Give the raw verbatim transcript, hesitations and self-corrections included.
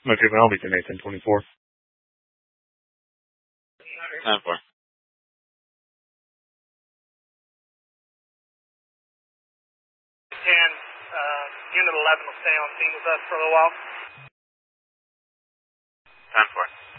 Montgomery Albington, eight ten twenty-four. ten four. ten, uh, Unit eleven will stay on scene with us for a little while. ten four.